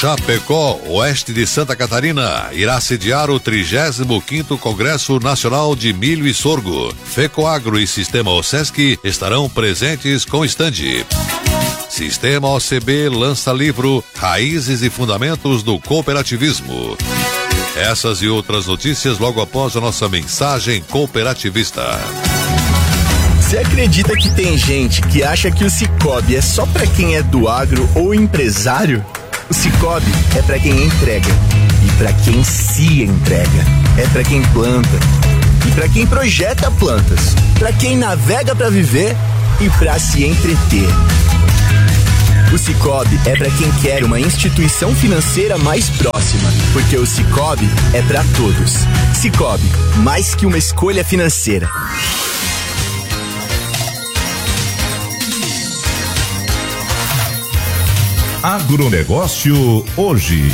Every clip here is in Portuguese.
Chapecó, oeste de Santa Catarina, irá sediar o 35º Congresso Nacional de Milho e Sorgo. FECOAGRO e Sistema OSESC estarão presentes com estande. Sistema OCB lança livro Raízes e Fundamentos do Cooperativismo. Essas e outras notícias logo após a nossa mensagem cooperativista. Você acredita que tem gente que acha que o Sicoob é só pra quem é do agro ou empresário? O Sicoob é pra quem entrega e pra quem se entrega. É pra quem planta e pra quem projeta plantas, pra quem navega pra viver e pra se entreter. O Sicoob é pra quem quer uma instituição financeira mais próxima, porque o Sicoob é pra todos. Sicoob, mais que uma escolha financeira. Agronegócio hoje.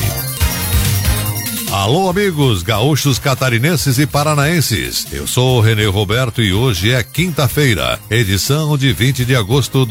Alô, amigos gaúchos, catarinenses e paranaenses. Eu sou o Renê Roberto e hoje é quinta-feira, edição de 20 de agosto de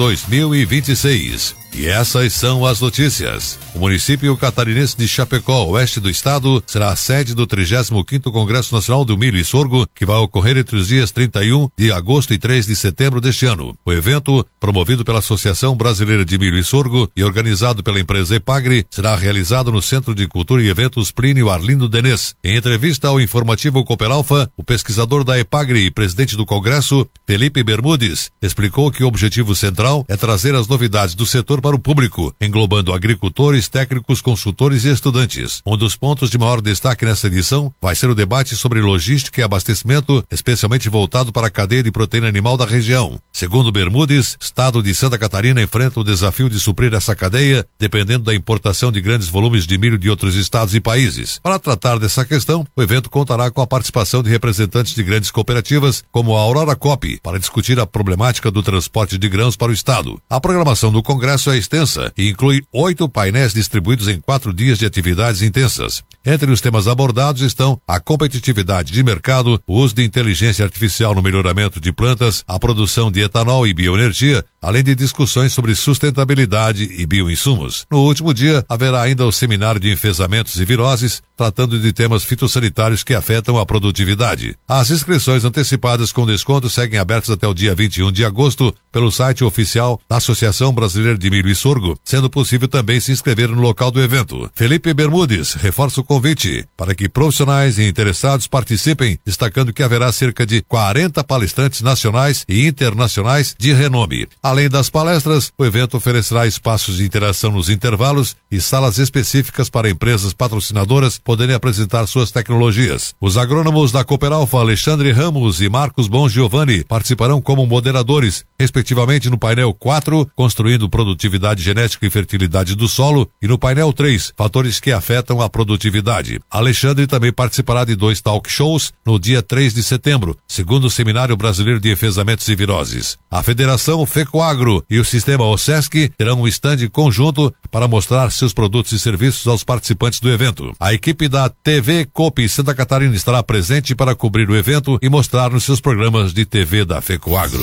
2026. E essas são as notícias. O município catarinense de Chapecó, oeste do estado, será a sede do 35º Congresso Nacional do Milho e Sorgo, que vai ocorrer entre os dias 31 de agosto e 3 de setembro deste ano. O evento, promovido pela Associação Brasileira de Milho e Sorgo e organizado pela empresa Epagre, será realizado no Centro de Cultura e Eventos Plínio Arlindo Denês. Em entrevista ao informativo Cooperalfa, o pesquisador da Epagre e presidente do Congresso, Felipe Bermudes, explicou que o objetivo central é trazer as novidades do setor para o público, englobando agricultores, técnicos, consultores e estudantes. Um dos pontos de maior destaque nessa edição vai ser o debate sobre logística e abastecimento, especialmente voltado para a cadeia de proteína animal da região. Segundo Bermudes, o estado de Santa Catarina enfrenta o desafio de suprir essa cadeia, dependendo da importação de grandes volumes de milho de outros estados e países. Para tratar dessa questão, o evento contará com a participação de representantes de grandes cooperativas, como a Aurora Coop, para discutir a problemática do transporte de grãos para o estado. A programação do Congresso é extensa e inclui 8 painéis distribuídos em 4 dias de atividades intensas. Entre os temas abordados estão a competitividade de mercado, o uso de inteligência artificial no melhoramento de plantas, a produção de etanol e bioenergia, além de discussões sobre sustentabilidade e bioinsumos. No último dia, haverá ainda o seminário de enfesamentos e viroses, tratando de temas fitossanitários que afetam a produtividade. As inscrições antecipadas com desconto seguem abertas até o dia 21 de agosto pelo site oficial da Associação Brasileira de Milho e Sorgo, sendo possível também se inscrever no local do evento. Felipe Bermudes reforça o convite para que profissionais e interessados participem, destacando que haverá cerca de 40 palestrantes nacionais e internacionais de renome. Além das palestras, o evento oferecerá espaços de interação nos intervalos e salas específicas para empresas patrocinadoras poderem apresentar suas tecnologias. Os agrônomos da Cooperalfa, Alexandre Ramos e Marcos Bon Giovanni, participarão como moderadores, respectivamente no painel 4, construindo produtividade genética e fertilidade do solo, e no painel 3, fatores que afetam a produtividade. Alexandre também participará de 2 talk shows no dia 3 de setembro, segundo o Seminário Brasileiro de Enfesamentos e Viroses. A Federação FECOAGRO e o Sistema OSESC terão um estande conjunto para mostrar seus produtos e serviços aos participantes do evento. A equipe da TV Coop Santa Catarina estará presente para cobrir o evento e mostrar nos seus programas de TV da FECOAGRO.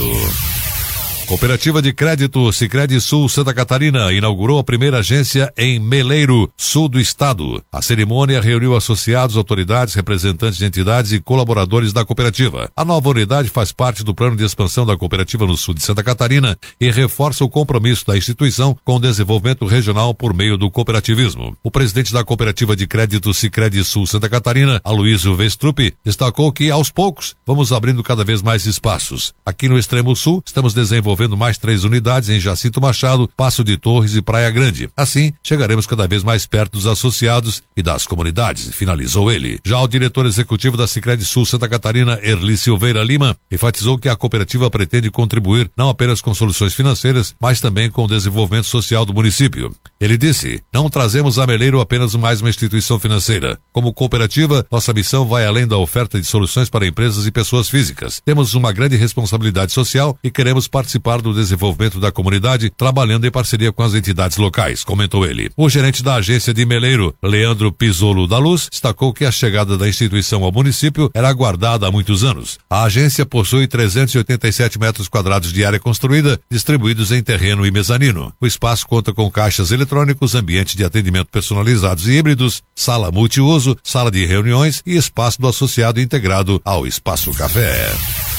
Cooperativa de Crédito Sicredi Sul Santa Catarina inaugurou a primeira agência em Meleiro, sul do estado. A cerimônia reuniu associados, autoridades, representantes de entidades e colaboradores da cooperativa. A nova unidade faz parte do plano de expansão da cooperativa no sul de Santa Catarina e reforça o compromisso da instituição com o desenvolvimento regional por meio do cooperativismo. O presidente da Cooperativa de Crédito Sicredi Sul Santa Catarina, Aloysio Vestrup, destacou que, aos poucos, vamos abrindo cada vez mais espaços. Aqui no extremo sul, estamos desenvolvendo mais 3 unidades em Jacinto Machado, Passo de Torres e Praia Grande. Assim, chegaremos cada vez mais perto dos associados e das comunidades, finalizou ele. Já o diretor executivo da Sicredi Sul Santa Catarina, Erli Silveira Lima, enfatizou que a cooperativa pretende contribuir não apenas com soluções financeiras, mas também com o desenvolvimento social do município. Ele disse: não trazemos a Meleiro apenas mais uma instituição financeira. Como cooperativa, nossa missão vai além da oferta de soluções para empresas e pessoas físicas. Temos uma grande responsabilidade social e queremos participar participar do desenvolvimento da comunidade, trabalhando em parceria com as entidades locais, comentou ele. O gerente da agência de Meleiro, Leandro Pisolo da Luz, destacou que a chegada da instituição ao município era aguardada há muitos anos. A agência possui 387 metros quadrados de área construída, distribuídos em terreno e mezanino. O espaço conta com caixas eletrônicos, ambiente de atendimento personalizados e híbridos, sala multiuso, sala de reuniões e espaço do associado integrado ao Espaço Café.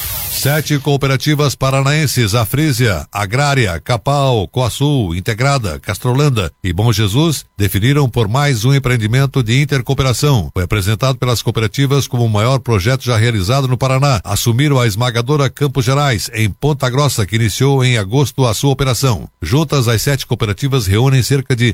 7 cooperativas paranaenses, a Frisia, Agrária, Capal, Coasul, Integrada, Castrolanda e Bom Jesus, definiram por mais um empreendimento de intercooperação. Foi apresentado pelas cooperativas como o maior projeto já realizado no Paraná. Assumiram a esmagadora Campos Gerais, em Ponta Grossa, que iniciou em agosto a sua operação. Juntas, as 7 cooperativas reúnem cerca de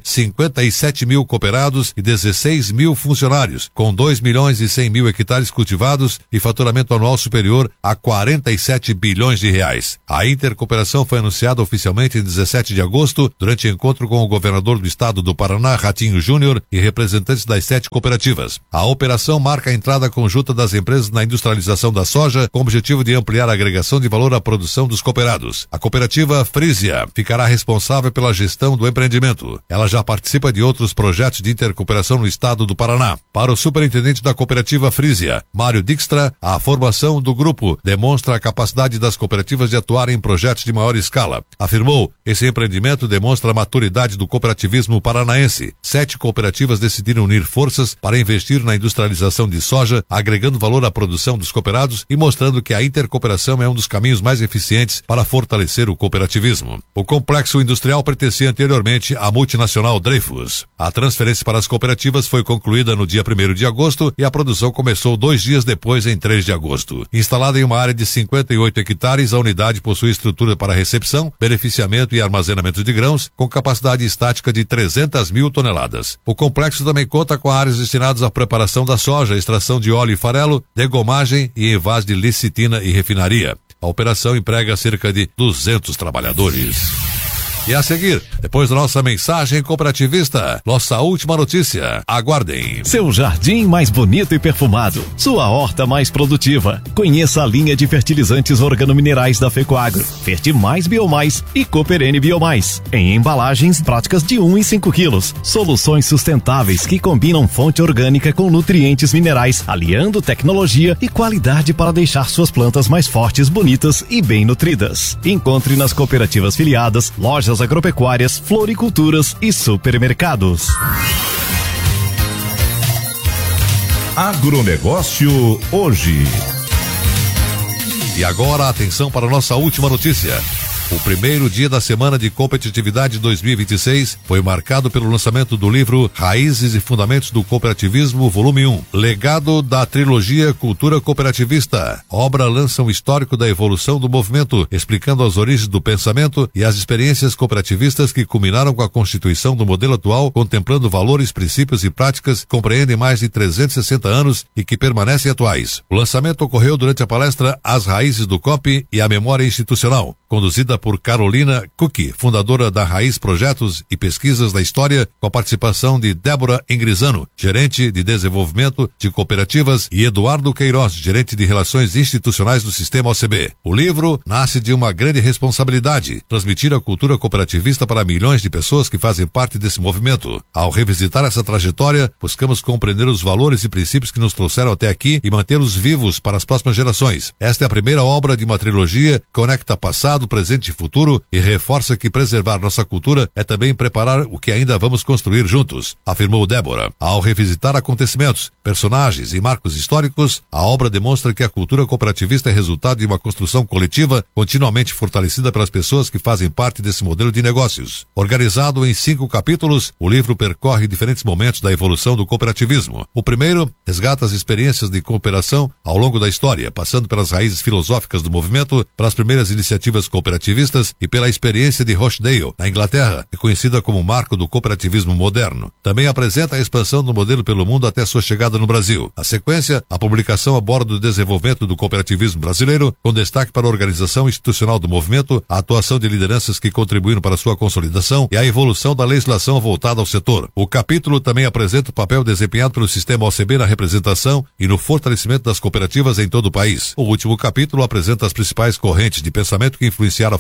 57 mil cooperados e 16 mil funcionários, com 2 milhões e 100 mil hectares cultivados e faturamento anual superior a 47 bilhões de reais. A intercooperação foi anunciada oficialmente em 17 de agosto, durante encontro com o governador do estado do Paraná, Ratinho Júnior, e representantes das 7 cooperativas. A operação marca a entrada conjunta das empresas na industrialização da soja, com o objetivo de ampliar a agregação de valor à produção dos cooperados. A cooperativa Frisia ficará responsável pela gestão do empreendimento. Ela já participa de outros projetos de intercooperação no estado do Paraná. Para o superintendente da cooperativa Frisia, Mário Dijkstra, a formação do grupo demonstra a capacidade das cooperativas de atuar em projetos de maior escala. Afirmou, esse empreendimento demonstra a maturidade do cooperativismo paranaense. 7 cooperativas decidiram unir forças para investir na industrialização de soja, agregando valor à produção dos cooperados e mostrando que a intercooperação é um dos caminhos mais eficientes para fortalecer o cooperativismo. O complexo industrial pertencia anteriormente à multinacional Dreyfus. A transferência para as cooperativas foi concluída no dia 1º de agosto e a produção começou 2 dias depois, em 3 de agosto. Instalada em uma área de 58 hectares, a unidade possui estrutura para recepção, beneficiamento e armazenamento de grãos, com capacidade estática de 300 mil toneladas. O complexo também conta com áreas destinadas à preparação da soja, extração de óleo e farelo, degomagem e envase de lecitina e refinaria. A operação emprega cerca de 200 trabalhadores. E a seguir, depois da nossa mensagem cooperativista, nossa última notícia. Aguardem. Seu jardim mais bonito e perfumado. Sua horta mais produtiva. Conheça a linha de fertilizantes organominerais da Fecoagro. Fertimais Biomais e Cooperene Biomais. Em embalagens práticas de 1 e 5 quilos. Soluções sustentáveis que combinam fonte orgânica com nutrientes minerais, aliando tecnologia e qualidade para deixar suas plantas mais fortes, bonitas e bem nutridas. Encontre nas cooperativas filiadas, lojas agropecuárias, floriculturas e supermercados. Agronegócio hoje. E agora, atenção para a nossa última notícia. O primeiro dia da Semana de Competitividade 2026 foi marcado pelo lançamento do livro Raízes e Fundamentos do Cooperativismo, volume 1, legado da trilogia Cultura Cooperativista. A obra lança um histórico da evolução do movimento, explicando as origens do pensamento e as experiências cooperativistas que culminaram com a constituição do modelo atual, contemplando valores, princípios e práticas que compreendem mais de 360 anos e que permanecem atuais. O lançamento ocorreu durante a palestra As Raízes do COP e a Memória Institucional, conduzida por Carolina Cook, fundadora da Raiz Projetos e Pesquisas da História, com a participação de Débora Engrisano, gerente de desenvolvimento de cooperativas, e Eduardo Queiroz, gerente de relações institucionais do Sistema OCB. O livro nasce de uma grande responsabilidade, transmitir a cultura cooperativista para milhões de pessoas que fazem parte desse movimento. Ao revisitar essa trajetória, buscamos compreender os valores e princípios que nos trouxeram até aqui e mantê-los vivos para as próximas gerações. Esta é a primeira obra de uma trilogia que conecta passado, presente e futuro e reforça que preservar nossa cultura é também preparar o que ainda vamos construir juntos, afirmou Débora. Ao revisitar acontecimentos, personagens e marcos históricos, a obra demonstra que a cultura cooperativista é resultado de uma construção coletiva continuamente fortalecida pelas pessoas que fazem parte desse modelo de negócios. Organizado em 5 capítulos, o livro percorre diferentes momentos da evolução do cooperativismo. O primeiro resgata as experiências de cooperação ao longo da história, passando pelas raízes filosóficas do movimento, pelas primeiras iniciativas cooperativistas e pela experiência de Rochdale, na Inglaterra, reconhecida como o marco do cooperativismo moderno. Também apresenta a expansão do modelo pelo mundo até sua chegada no Brasil. Na sequência, a publicação aborda o desenvolvimento do cooperativismo brasileiro, com destaque para a organização institucional do movimento, a atuação de lideranças que contribuíram para sua consolidação e a evolução da legislação voltada ao setor. O capítulo também apresenta o papel desempenhado pelo sistema OCB na representação e no fortalecimento das cooperativas em todo o país. O último capítulo apresenta as principais correntes de pensamento que influenciaram a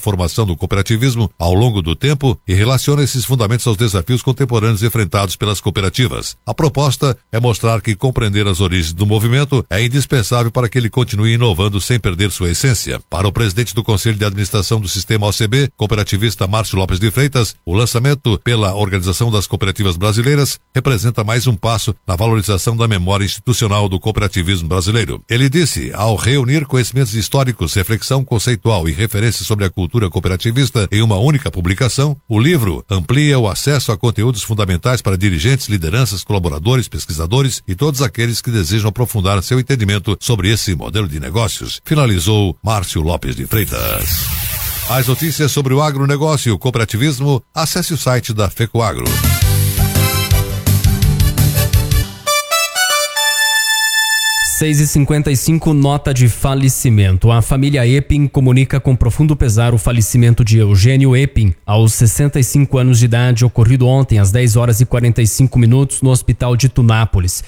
formação do cooperativismo ao longo do tempo e relaciona esses fundamentos aos desafios contemporâneos enfrentados pelas cooperativas. A proposta é mostrar que compreender as origens do movimento é indispensável para que ele continue inovando sem perder sua essência. Para o presidente do Conselho de Administração do Sistema OCB, cooperativista Márcio Lopes de Freitas, o lançamento pela Organização das Cooperativas Brasileiras representa mais um passo na valorização da memória institucional do cooperativismo brasileiro. Ele disse, ao reunir conhecimentos históricos, reflexão conceitual e referências sobre a cultura cooperativista em uma única publicação, o livro amplia o acesso a conteúdos fundamentais para dirigentes, lideranças, colaboradores, pesquisadores e todos aqueles que desejam aprofundar seu entendimento sobre esse modelo de negócios, finalizou Márcio Lopes de Freitas. As notícias sobre o agronegócio e o cooperativismo, acesse o site da FECOAGRO. 6h55, nota de falecimento. A família Epping comunica com profundo pesar o falecimento de Eugênio Epping, aos 65 anos de idade, ocorrido ontem às 10 horas e 45 minutos no Hospital de Tunápolis.